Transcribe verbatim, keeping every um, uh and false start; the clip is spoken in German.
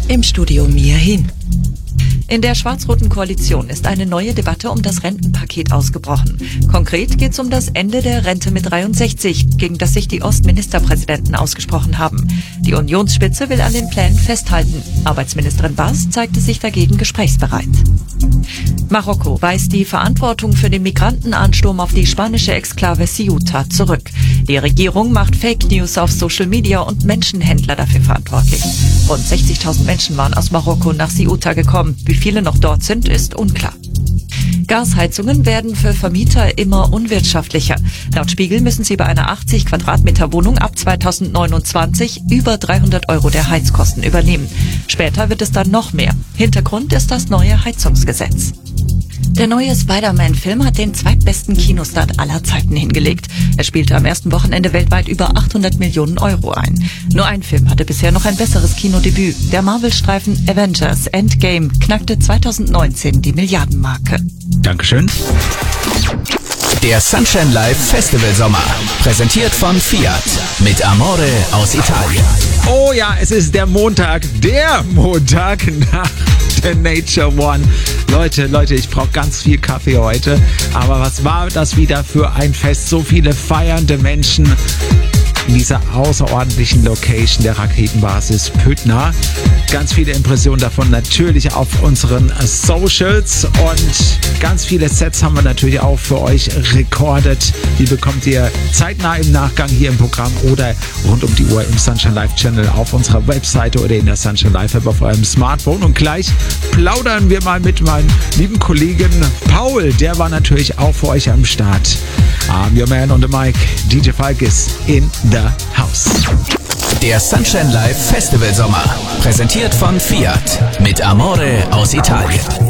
Im Studio Mia Hin. In der schwarz-roten Koalition ist eine neue Debatte um das Rentenpaket ausgebrochen. Konkret geht es um das Ende der Rente mit dreiundsechzig, gegen das sich die Ostministerpräsidenten ausgesprochen haben. Die Unionsspitze will an den Plänen festhalten. Arbeitsministerin Bass zeigte sich dagegen gesprächsbereit. Marokko weist die Verantwortung für den Migrantenansturm auf die spanische Exklave Ceuta zurück. Die Regierung macht Fake News auf Social Media und Menschenhändler dafür verantwortlich. Rund sechzigtausend Menschen waren aus Marokko nach Ceuta gekommen. Wie viele noch dort sind, ist unklar. Gasheizungen werden für Vermieter immer unwirtschaftlicher. Laut Spiegel müssen sie bei einer achtzig Quadratmeter Wohnung ab zweitausendneunundzwanzig über dreihundert Euro der Heizkosten übernehmen. Später wird es dann noch mehr. Hintergrund ist das neue Heizungsgesetz. Der neue Spider-Man-Film hat den zweitbesten Kinostart aller Zeiten hingelegt. Er spielte am ersten Wochenende weltweit über achthundert Millionen Euro ein. Nur ein Film hatte bisher noch ein besseres Kinodebüt. Der Marvel-Streifen Avengers Endgame knackte zweitausendneunzehn die Milliardenmarke. Dankeschön. Der Sunshine Live Festival Sommer, präsentiert von Fiat mit Amore aus Italien. Oh ja, es ist der Montag, der Montag nach der Nature One. Leute, Leute, ich brauche ganz viel Kaffee heute. Aber was war das wieder für ein Fest? So viele feiernde Menschen in dieser außerordentlichen Location der Raketenbasis Püttner. Ganz viele Impressionen davon natürlich auf unseren Socials und ganz viele Sets haben wir natürlich auch für euch rekordet. Die bekommt ihr zeitnah im Nachgang hier im Programm oder rund um die Uhr im Sunshine Live Channel auf unserer Webseite oder in der Sunshine Live App auf eurem Smartphone. Und gleich plaudern wir mal mit meinem lieben Kollegen Paul. Der war natürlich auch für euch am Start. I'm your man on the mic. D J Falk is in the house. Der Sunshine Live Festival Sommer, präsentiert von Fiat mit Amore aus Italien.